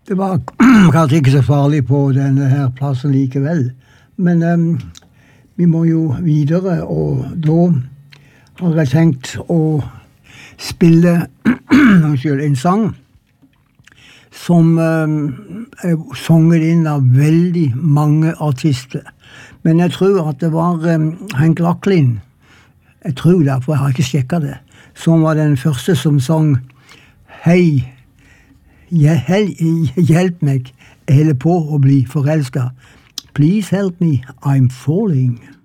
Det var kanskje ikke så farlig på denne her plassen likevel, men vi må jo videre, og da har jeg tenkt å spille en sang som er sunget inn av veldig mange artister. Men jeg tror at det var Hank Lachlan, jeg tror det, for jeg har ikke sjekket det, som var den første som sang «Hei, hjelp meg, jeg holder på å bli forelsket. Please help me, I'm falling».